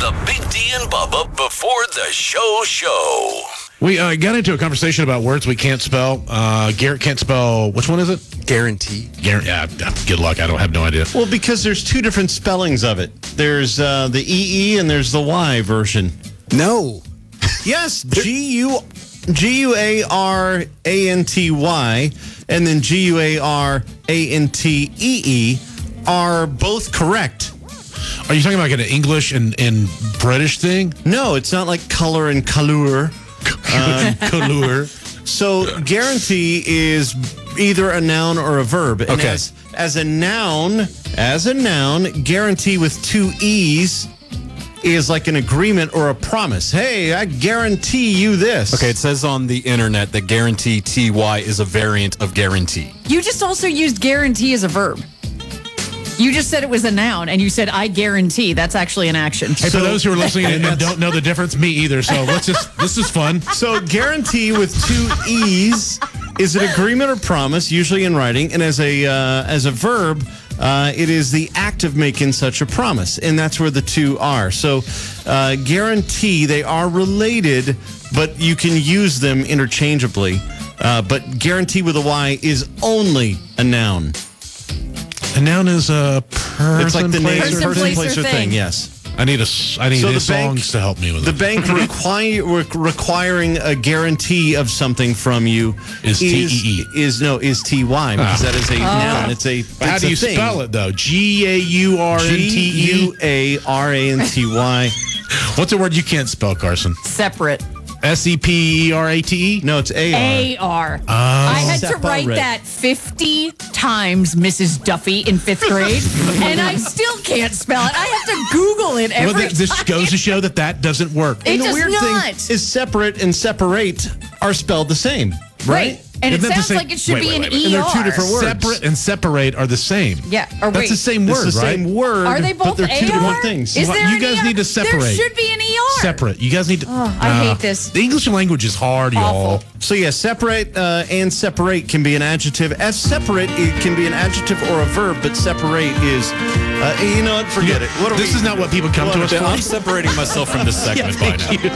the Big D and Bubba before the show. We got into a conversation about words we can't spell. Garrett can't spell, which one is it? Guarantee. Garrett, yeah, good luck. I don't have no idea. Well, because there's two different spellings of it. There's the EE and there's the Y version. No. Yes, Guaranty and then Guarantee are both correct. Are you talking about like an English and British thing? No, it's not like color and colour. Colour. So guarantee is either a noun or a verb. And Okay. as a noun, guarantee with two E's is like an agreement or a promise. Hey, I guarantee you this. Okay, it says on the internet that guarantee TY is a variant of guarantee. You just also used guarantee as a verb. You just said it was a noun, and you said, I guarantee. That's actually an action. Hey, for those who are listening and don't know the difference, me either. So this is fun. So guarantee with two E's is an agreement or promise, usually in writing, and as a verb, it is the act of making such a promise, and that's where the two are. So guarantee, they are related, but you can use them interchangeably. But guarantee with a Y is only a noun. A noun is a person, It's like the name, Person, place, or thing. Yes. I need the songs to help me with The it. bank requiring a guarantee of something from you Is TEE. is TY because that is a noun. It's a How do you spell it though? Gaurantee. Guaranty. What's a word you can't spell, Carson? Separate. Separate? No, it's AR. AR. I had to write Separate. that 50 times, Mrs. Duffy, in 5th grade, and I still can't spell it. I have to Google it every Well, this time. goes to show that doesn't work. It And the does weird not. thing is separate and separate are spelled the same, right? And Isn't it that the sounds same- like it should wait, be wait, an wait, wait. ER. And they're two different words. Separate and separate are the same. Yeah. Or That's wait. the same word, It's the right? same word. Are they both but they're two AR? different things. Is there You an guys ER? need to separate. There should be an ER. Separate. You guys need to. I hate this. The English language is hard, y'all. Awful. So yeah, separate and separate can be an adjective. As separate, it can be an adjective or a verb, but separate is, you know what? Forget it. What are This we- is not what people come to us for. I'm separating myself from this segment by now.